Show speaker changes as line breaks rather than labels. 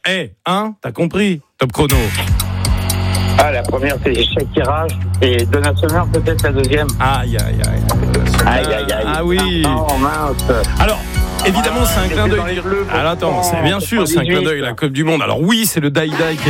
T'as compris. Top chrono.
Ah, la première, c'est Shakira. Et Donna Summer, peut-être la deuxième.
Aïe. Ah oui.
Oh, mince.
Alors, évidemment, c'est un clin d'œil. Alors attends, c'est bien sûr, c'est un clin d'œil, la Coupe du Monde. Alors oui, c'est le Die Die